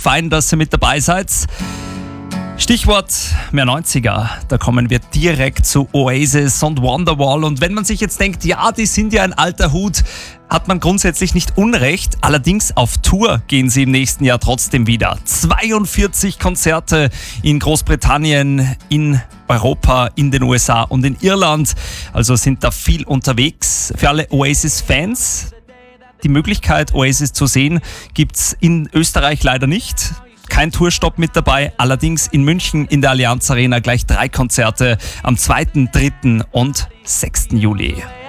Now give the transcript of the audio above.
Fein, dass ihr mit dabei seid. Stichwort mehr 90er, da kommen wir direkt zu Oasis und Wonderwall. Und wenn man sich jetzt denkt, ja, die sind ja ein alter Hut, hat man grundsätzlich nicht unrecht. Allerdings auf Tour gehen sie im nächsten Jahr trotzdem wieder. 42 Konzerte in Großbritannien, in Europa, in den USA und in Irland. Also sind da viel unterwegs. Für alle Oasis-Fans, die Möglichkeit, Oasis zu sehen, gibt's in Österreich leider nicht. Kein Tourstopp mit dabei, allerdings in München in der Allianz Arena gleich 3 Konzerte am 2., 3. und 6. Juli.